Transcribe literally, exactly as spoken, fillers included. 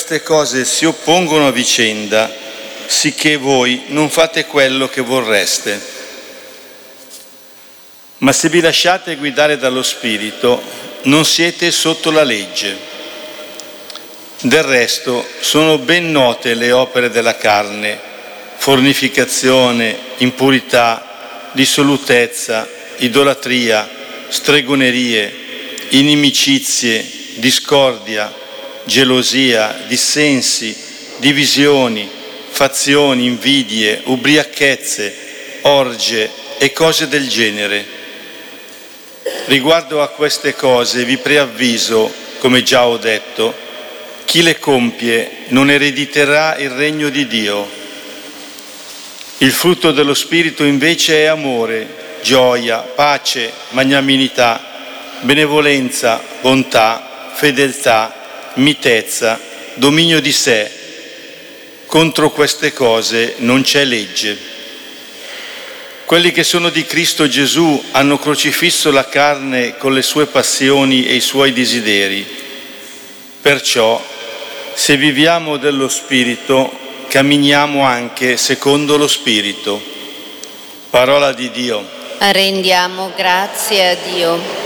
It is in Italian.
queste cose si oppongono a vicenda, sicché voi non fate quello che vorreste. Ma se vi lasciate guidare dallo Spirito, non siete sotto la legge. Del resto, sono ben note le opere della carne: fornificazione, impurità, dissolutezza, idolatria, stregonerie, inimicizie, discordia, gelosia, dissensi, divisioni, fazioni, invidie, ubriachezze, orge e cose del genere. Riguardo a queste cose vi preavviso, come già ho detto, chi le compie non erediterà il regno di Dio. Il frutto dello Spirito invece è amore, gioia, pace, magnanimità, benevolenza, bontà, fedeltà, mitezza, dominio di sé. Contro queste cose non c'è legge. Quelli che sono di Cristo Gesù hanno crocifisso la carne con le sue passioni e i suoi desideri. Perciò, se viviamo dello Spirito, camminiamo anche secondo lo Spirito. Parola di Dio. Rendiamo grazie a Dio.